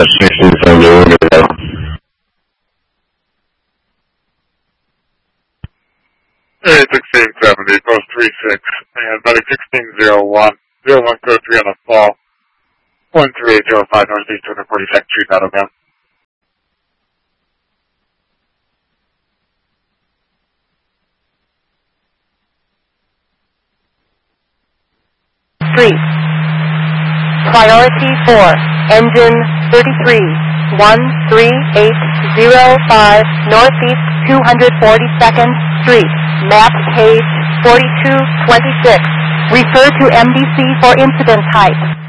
Station from the Louisville. Area 1670, post 36, and Medic 1601, 01 code 3 on the fall, 13805 Northeast 242nd Street, Battleground. Street. Priority 4, engine 33, 13805 Northeast 242nd Street, map page 4226. Refer to MDC for incident type.